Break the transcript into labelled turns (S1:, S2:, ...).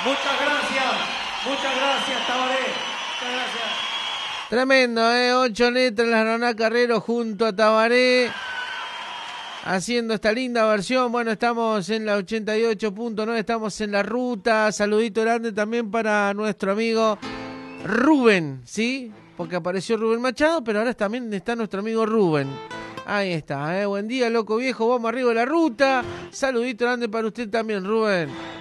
S1: Muchas gracias, Tabaré. Muchas gracias.
S2: Tremendo, 8 letras la Roná Carrero junto a Tabaré, haciendo esta linda versión. Bueno, estamos en la 88.9, estamos en la ruta. Saludito grande también para nuestro amigo Rubén, ¿sí? Porque apareció Rubén Machado, pero ahora también está nuestro amigo Rubén. Ahí está, buen día, loco viejo, vamos arriba de la ruta. Saludito grande para usted también, Rubén.